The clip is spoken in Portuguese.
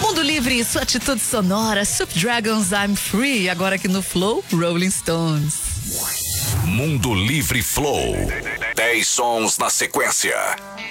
Mundo Livre e sua atitude sonora, Soup Dragons, I'm Free. Agora aqui no Flow, Rolling Stones. Mundo Livre Flow. 10 sons na sequência.